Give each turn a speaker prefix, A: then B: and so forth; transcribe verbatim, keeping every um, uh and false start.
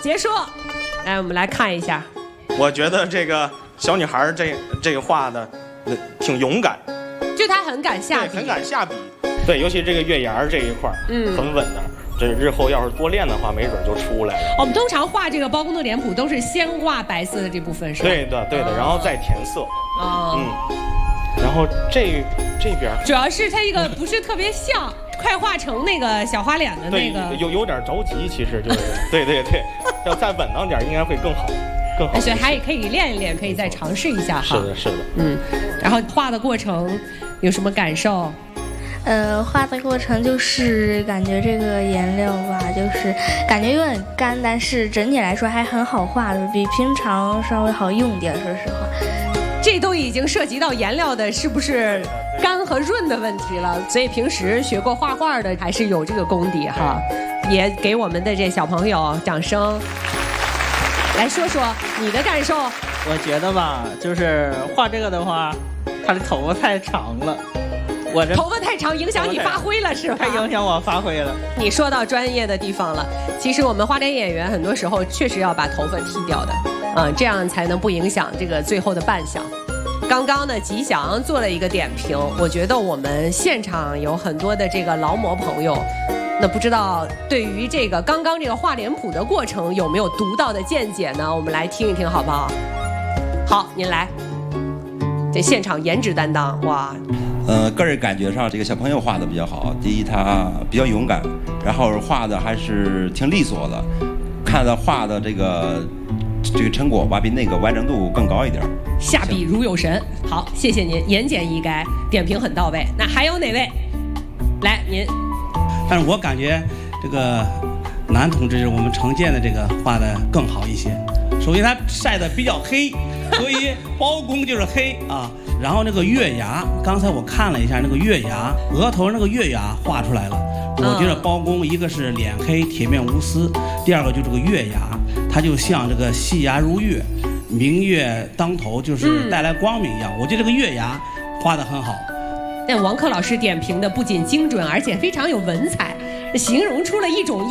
A: 结束。来，我们来看一下。
B: 我觉得这个小女孩这这个画的，呃，挺勇敢，
A: 就她很敢下笔，
B: 对，很敢下笔。对，尤其这个月牙这一块，嗯，很稳的。这日后要是多练的话，没准就出来了。
A: 我们通常画这个包公的脸谱，都是先画白色的这部分，是吧？
B: 对的，对的，然后再填色。
A: 哦，
B: 嗯。然后这这边
A: 主要是它一个不是特别像，快画成那个小花脸的那个，
B: 对，有有点着急，其实就是，对对对，要再稳当点，应该会更好，更好。
A: 所以还可以练一练，可以再尝试一下哈。
B: 是的，是的，
A: 嗯。然后画的过程有什么感受？
C: 呃，画的过程就是感觉这个颜料吧，就是感觉有点干，但是整体来说还很好画的，比平常稍微好用点，说实话。
A: 这都已经涉及到颜料的是不是干和润的问题了，所以平时学过画画的还是有这个功底哈。也给我们的这小朋友掌声。来说说你的感受。
D: 我觉得吧，就是画这个的话，他的头发太长了。我这
A: 头发太长影响你发挥了是吧？
D: 太影响我发挥了。
A: 你说到专业的地方了，其实我们花脸演员很多时候确实要把头发剃掉的，嗯，这样才能不影响这个最后的扮相。刚刚呢，吉祥做了一个点评，我觉得我们现场有很多的这个劳模朋友，那不知道对于这个刚刚这个画脸谱的过程有没有独到的见解呢？我们来听一听好不好？好，您来。这现场颜值担当，哇！
E: 呃，个人感觉上，这个小朋友画的比较好。第一，他比较勇敢，然后画的还是挺利索的，看到画的这个这个成果吧，比那个完整度更高一点。
A: 下笔如有神。好，谢谢您，言简意赅，点评很到位。那还有哪位？来，您。
F: 但是我感觉这个男同志我们呈现的这个画的更好一些。首先他晒得比较黑，所以包公就是黑啊。然后那个月牙，刚才我看了一下那个月牙，额头那个月牙画出来了。我觉得包公一个是脸黑铁面无私，第二个就这个月牙，它就像这个细牙如月，明月当头，就是带来光明一样。我觉得这个月牙画得很好。
A: 但王克老师点评的不仅精准，而且非常有文采，形容出了一种